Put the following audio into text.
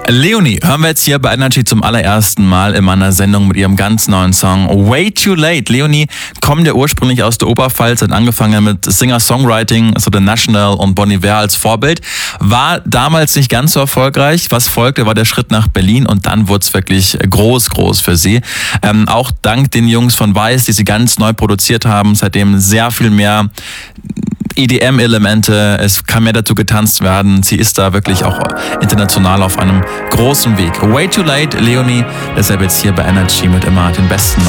Leonie hören wir jetzt hier bei Energy zum allerersten Mal in meiner Sendung mit ihrem ganz neuen Song Way Too Late. Leonie kommt ja ursprünglich aus der Oberpfalz, hat angefangen mit Singer-Songwriting, also The National und Bon Iver als Vorbild, war damals nicht ganz so erfolgreich. Was folgte, war der Schritt nach Berlin und dann wurde es wirklich groß für sie. Auch dank den Jungs von Weiß, die sie ganz neu produziert haben, seitdem sehr viel mehr EDM-Elemente, es kann mehr dazu getanzt werden. Sie ist da wirklich auch international auf einem großen Weg. Way Too Late, Leonie, deshalb jetzt hier bei Energy mit immer den besten